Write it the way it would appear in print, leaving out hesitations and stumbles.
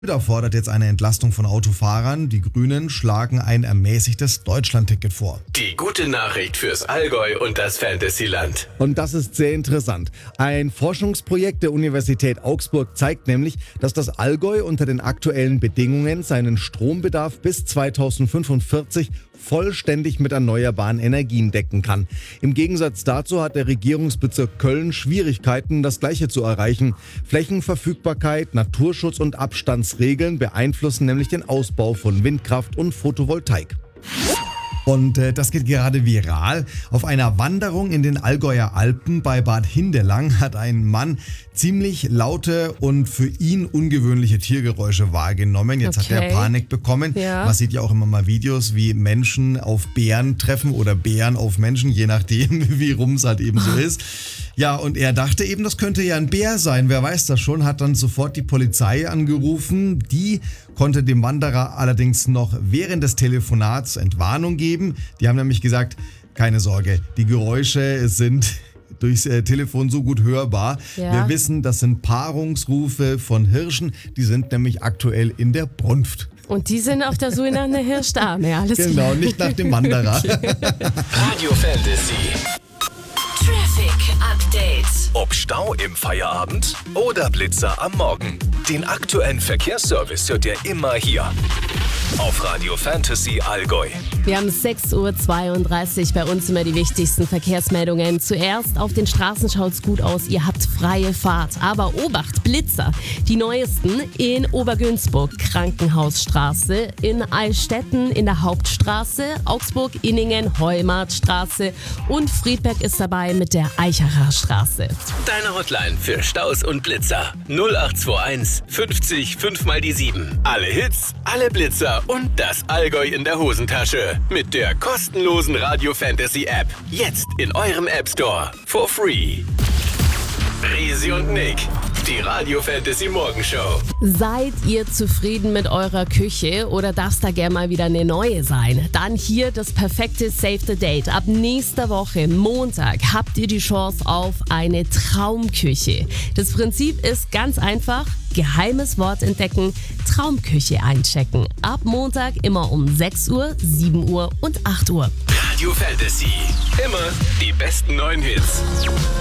Söder fordert jetzt eine Entlastung von Autofahrern. Die Grünen schlagen ein ermäßigtes Deutschlandticket vor. Die gute Nachricht fürs Allgäu und das Fantasyland. Und das ist sehr interessant. Ein Forschungsprojekt der Universität Augsburg zeigt nämlich, dass das Allgäu unter den aktuellen Bedingungen seinen Strombedarf bis 2045 vollständig mit erneuerbaren Energien decken kann. Im Gegensatz dazu hat der Regierungsbezirk Köln Schwierigkeiten, das Gleiche zu erreichen. Flächenverfügbarkeit, Naturschutz und Abstandsregeln beeinflussen nämlich den Ausbau von Windkraft und Photovoltaik. Und das geht gerade viral. Auf einer Wanderung in den Allgäuer Alpen bei Bad Hindelang hat ein Mann ziemlich laute und für ihn ungewöhnliche Tiergeräusche wahrgenommen. Jetzt hat er Panik bekommen. Ja. Man sieht ja auch immer mal Videos, wie Menschen auf Bären treffen oder Bären auf Menschen, je nachdem, wie rum es halt eben so ist. Ja, und er dachte eben, das könnte ja ein Bär sein. Wer weiß das schon, hat dann sofort die Polizei angerufen. Die konnte dem Wanderer allerdings noch während des Telefonats Entwarnung geben. Die haben nämlich gesagt, keine Sorge, die Geräusche sind durchs Telefon so gut hörbar. Ja. Wir wissen, das sind Paarungsrufe von Hirschen. Die sind nämlich aktuell in der Brunft. Und die sind auf der Suche nach einer Hirschdame, alles klar. Genau, nicht nach dem Wanderer. Radio Fantasy. Traffic Update. Ob Stau im Feierabend oder Blitzer am Morgen. Den aktuellen Verkehrsservice hört ihr immer hier. Auf Radio Fantasy Allgäu. Wir haben 6:32 Uhr, bei uns immer die wichtigsten Verkehrsmeldungen. Zuerst, auf den Straßen schaut's gut aus, ihr habt freie Fahrt. Aber Obacht, Blitzer. Die neuesten in Obergünzburg, Krankenhausstraße, in Eilstetten, in der Hauptstraße, Augsburg, Inningen, Heumartstraße und Friedberg ist dabei mit der Eichacher Straße. Deine Hotline für Staus und Blitzer. 0821 50 5 mal die 7. Alle Hits, alle Blitzer und das Allgäu in der Hosentasche. Mit der kostenlosen Radio Fantasy App. Jetzt in eurem App Store. For free. Risi und Nick. Die Radio Fantasy Morgenshow. Seid ihr zufrieden mit eurer Küche oder darf es da gerne mal wieder eine neue sein? Dann hier das perfekte Save the Date. Ab nächster Woche, Montag, habt ihr die Chance auf eine Traumküche. Das Prinzip ist ganz einfach. Geheimes Wort entdecken, Traumküche einchecken. Ab Montag immer um 6 Uhr, 7 Uhr und 8 Uhr. Radio Fantasy. Immer die besten neuen Hits.